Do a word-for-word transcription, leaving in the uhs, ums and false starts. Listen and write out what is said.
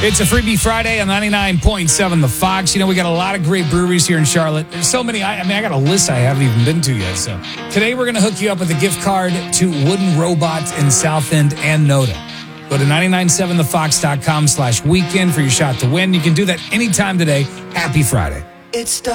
It's a Freebie Friday on ninety-nine point seven The Fox. You know, we got a lot of great breweries here in Charlotte. There's so many. I, I mean, I got a list I haven't even been to yet. So today we're going to hook you up with a gift card to Wooden Robot in South End and Noda. Go to nine nine seven the fox dot com slash weekend for your shot to win. You can do that anytime today. Happy Friday. It's